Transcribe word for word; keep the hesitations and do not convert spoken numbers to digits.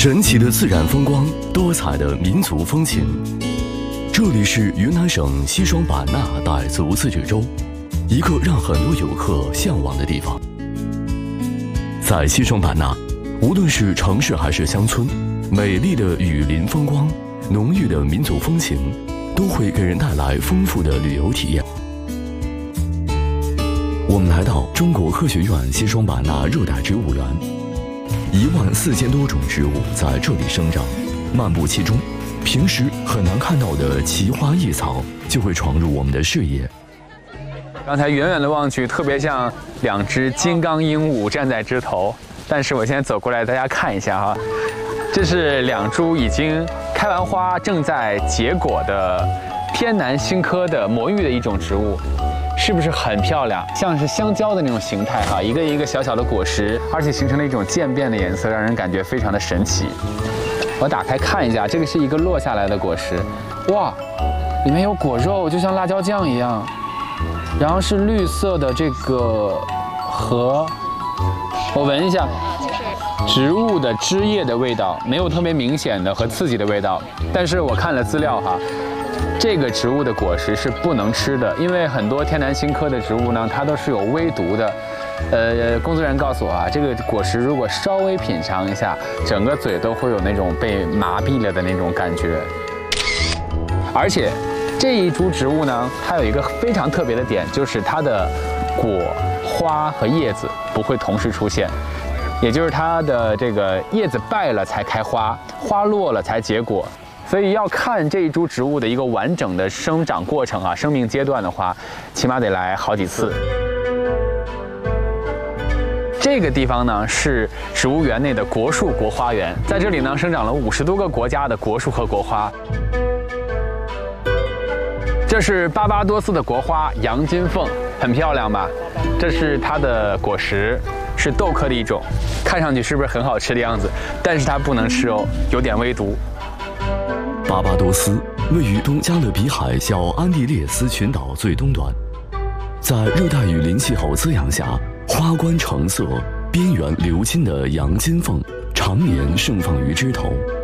神奇的自然风光，多彩的民族风情。这里是云南省西双版纳傣族自治州，一个让很多游客向往的地方。在西双版纳，无论是城市还是乡村，美丽的雨林风光、浓郁的民族风情，都会给人带来丰富的旅游体验。我们来到中国科学院西双版纳热带植物园，一万四千多种植物在这里生长，漫步其中，平时很难看到的奇花异草就会闯入我们的视野。 刚才远远的望去，特别像两只金刚鹦鹉站在枝头，但是我现在走过来，大家看一下哈，这是两株已经开完花、正在结果的天南星科的魔芋的一种植物。是不是很漂亮？像是香蕉的那种形态哈，一个一个小小的果实，而且形成了一种渐变的颜色，让人感觉非常的神奇。我打开看一下，这个是一个落下来的果实，哇，里面有果肉，就像辣椒酱一样。然后是绿色的这个核，我闻一下，植物的枝叶的味道，没有特别明显的和刺激的味道。但是我看了资料哈。这个植物的果实是不能吃的，因为很多天南星科的植物呢，它都是有微毒的。呃，工作人员告诉我啊，这个果实如果稍微品尝一下，整个嘴都会有那种被麻痹了的那种感觉。而且这一株植物呢，它有一个非常特别的点，就是它的果、花和叶子不会同时出现，也就是它的这个叶子败了才开花，花落了才结果。所以要看这一株植物的一个完整的生长过程啊，生命阶段的话，起码得来好几次。这个地方呢是植物园内的国树国花园，在这里呢生长了五十多个国家的国树和国花。这是巴巴多斯的国花洋金凤，很漂亮吧？这是它的果实，是豆科的一种，看上去是不是很好吃的样子？但是它不能吃哦，有点微毒。 巴巴多斯位于东加勒比海小安地列斯群岛最东端，在热带雨林气候滋养下，花冠橙色、边缘鎏金的洋金凤常年盛放于枝头。